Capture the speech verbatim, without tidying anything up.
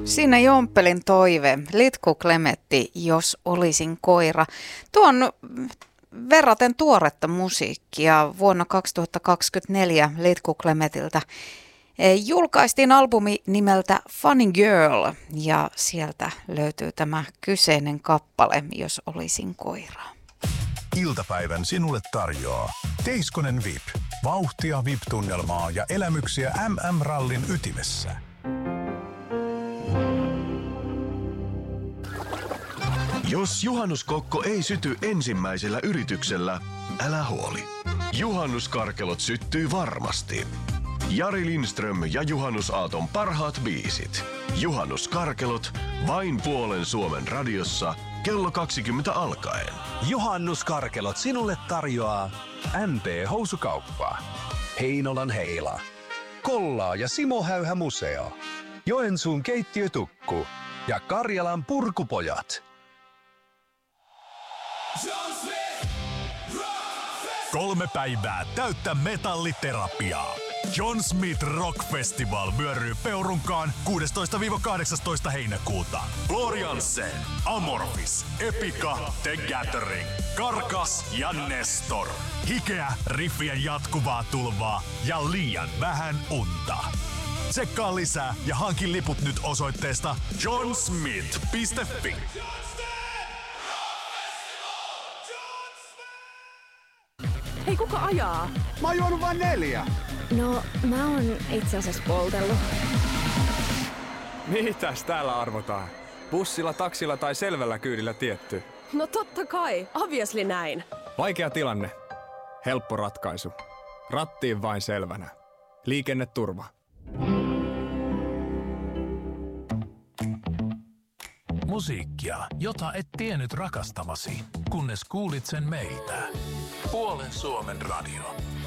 Siinä Jomppelin toive, Litku Klemetti, jos olisin koira. Tuo on verraten tuoretta musiikkia vuonna kaksituhattakaksikymmentäneljä Litku Klemetiltä. Julkaistiin albumi nimeltä Funny Girl ja sieltä löytyy tämä kyseinen kappale, jos olisin koira. Iltapäivän sinulle tarjoaa Teiskonen V I P. Vauhtia, V I P-tunnelmaa ja elämyksiä M M-rallin ytimessä. Jos juhannuskokko ei syty ensimmäisellä yrityksellä, älä huoli. Juhannuskarkelot syttyy varmasti. Jari Lindström ja Juhannusaaton parhaat biisit. Juhannuskarkelot vain puolen Suomen radiossa kello kaksikymmentä alkaen. Juhannuskarkelot sinulle tarjoaa M P Housukauppa, Heinolan Heila, Kollaa ja Simo Häyhä Museo, Joensuun keittiötukku ja Karjalan Purkupojat. Kolme päivää täyttä metalliterapiaa. John Smith Rock Festival vyöryy Peurunkaan kuudestoista kahdeksastoista heinäkuuta. Gloriansen, Amorphis, Epica, The Gathering, Karkas ja Nestor. Hikeä, riffien jatkuvaa tulvaa ja liian vähän unta. Tsekkaa lisää ja hankin liput nyt osoitteesta johnsmith piste fi. Hei, kuka ajaa? Mä oon juonut vain neljä. No, mä oon itse asiassa poltellut. Mitäs täällä arvotaan? Bussilla, taksilla tai selvällä kyydillä tietty? No totta kai, obviously näin. Vaikea tilanne. Helppo ratkaisu. Rattiin vain selvänä. Liikenneturva. Musiikkia, jota et tiennyt rakastavasi, kunnes kuulit sen meiltä. Puolen Suomen radio.